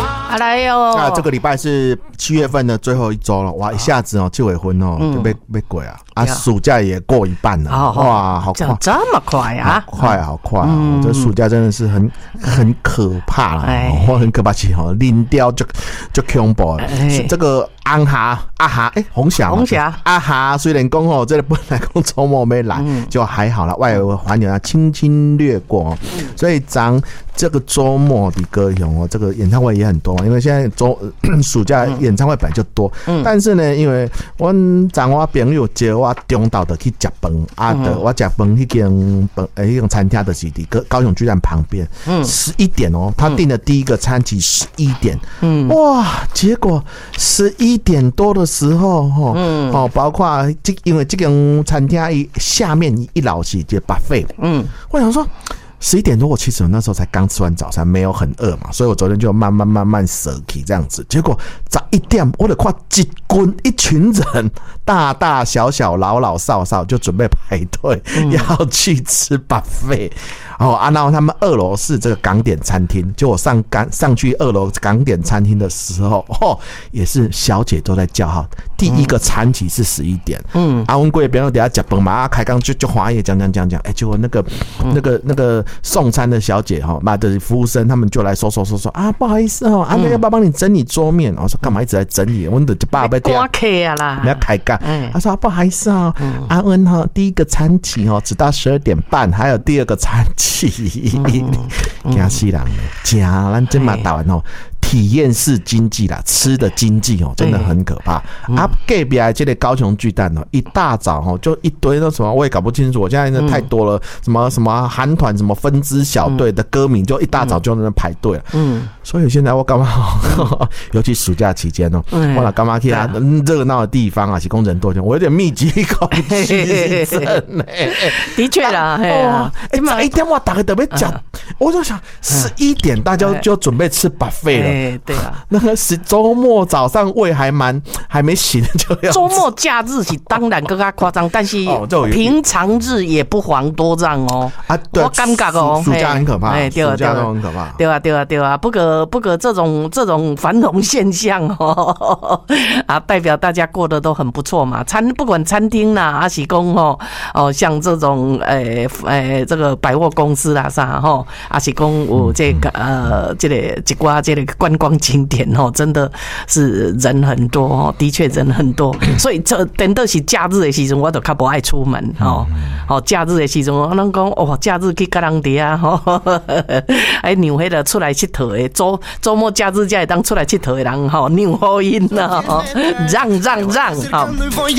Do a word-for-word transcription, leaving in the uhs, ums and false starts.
啊来哟！ 啊，这个礼拜是七月份的最后一周了，哇，一下子哦，七尾婚哦，就被被鬼啊！啊，暑假也过一半了，哇，好快， 这么快啊！ 好快，好快啊！这暑假真的是很很可怕啦，或很可怕起哦，零掉就就恐怖了。这个安哈阿哈，哎，红霞， 红霞阿哈，虽然讲哦，这个本来讲周末没来，就还好了，外围环流啊轻轻掠过，所以咱这个周末的高雄哦，这个演唱会也很多嘛，因为现在周暑假演唱会本来就多，但是呢，因为我咱我朋友接我中岛的去吃饭，啊的我吃饭那间饭诶，那种餐厅的是伫高雄巨蛋旁边，十一点哦，他订的第一个餐期十一点，嗯，哇，结果十一点多的时候，哈，哦，包括这因为这间餐厅下面一楼是这 buffet， 嗯，我想说。十一点多，我其实我那时候才刚吃完早餐，没有很饿嘛，所以我昨天就慢慢慢慢舍起这样子。结果早一点，我得看一群一群人，大大小小、老老少少，就准备排队、嗯、要去吃 buffet。哦啊，然后他们二楼是这个港点餐厅，就我上港上去二楼港点餐厅的时候，哦，也是小姐都在叫号，第一个餐期是十一点，嗯，啊，我们贵别人等下讲本嘛，啊，开刚就就华业讲讲讲讲，哎，结果那个那个那个送餐的小姐哈，妈的服务生他们就来说说说说啊，不好意思哦，啊，那要不要帮你整理桌面？我说干嘛一直在整理？我的就爸爸在挂客啊啦， 没有开杠，他说不好意思哦，阿恩哈，第一个餐期哦，直到十二点半，还有第二个餐期。惊死人了，惊咱这嘛台湾哦，体验式经济啦，吃的经济哦，真的很可怕。啊，隔壁这个高雄巨蛋哦，一大早哦就一堆那什么，我也搞不清楚，我现在那太多了，什么什么韩团什么分支小队的歌迷，就一大早就在那排队了。嗯，所以现在我干嘛？尤其暑假期间哦，我来干嘛去啊？热闹的地方啊，是工人多点，我有点密集恐惧症呢。 的确啦，哦， 哎，一天我打个特别讲，我就想十一点大家就准备吃 buffet 了。 欸、对啊， 那个是周末早上胃还蛮还没醒就要。 周末假日是当然更加夸张，但是平常日也不遑多让哦。啊，对，我尴尬哦， 暑假很可怕， 欸、对啊， 暑假都很可怕。 对啊，对啊，对啊，不过不过这种这种繁荣现象哦，啊，代表大家过得都很不错嘛。餐不管餐厅啦，还是讲哦哦，像这种诶诶、欸、这个百货公司啦啥吼，还是讲有这个呃这个一寡这个观光景点哦，真的是人很多哦，的确人很多，所以这等到是假日的时阵，我就较不爱出门哦。哦，假日的时阵，我能讲哦，假日去甲人哋啊，吼，哎，让迄个出来佚佗的周周末假日才会当出来佚佗的人吼，让好因呐，让让让，好。